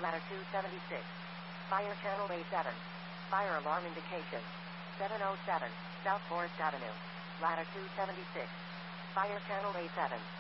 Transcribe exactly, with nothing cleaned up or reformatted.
ladder two seventy-six. Fire channel A seven. Fire alarm indication. seven oh seven, South Forest Avenue. Ladder two seventy-six. Fire channel A seven.